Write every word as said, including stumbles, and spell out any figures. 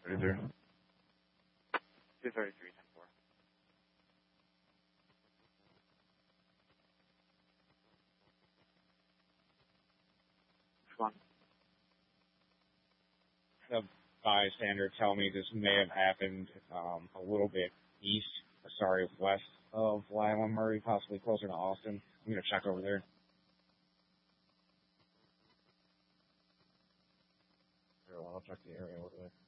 thirty-three. two thirty-three, ten four. Which one? The bystander tell me this may have happened um, a little bit east, or sorry, west of Lyle and Murray, possibly closer to Austin. I'm going to check over there. Here, well, I'll check the area over there.